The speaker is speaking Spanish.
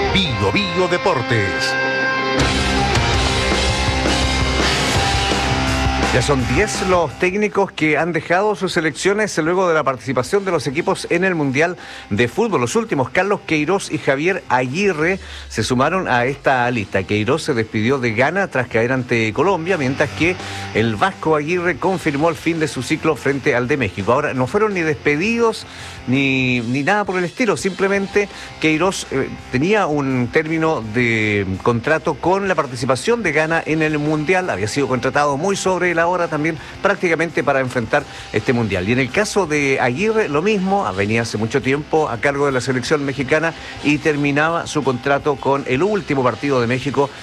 Bio Bio Deportes. Ya son 10 los técnicos que han dejado sus selecciones luego de la participación de los equipos en el Mundial de Fútbol. Los últimos, Carlos Queiroz y Javier Aguirre, se sumaron a esta lista. Queiroz se despidió de Ghana tras caer ante Colombia, mientras que el Vasco Aguirre confirmó el fin de su ciclo frente al de México. Ahora, no fueron ni despedidos ni nada por el estilo, simplemente Queiroz tenía un término de contrato con la participación de Ghana en el Mundial, había sido contratado muy sobre la hora también prácticamente para enfrentar este Mundial. Y en el caso de Aguirre, lo mismo, venía hace mucho tiempo a cargo de la selección mexicana y terminaba su contrato con el último partido de México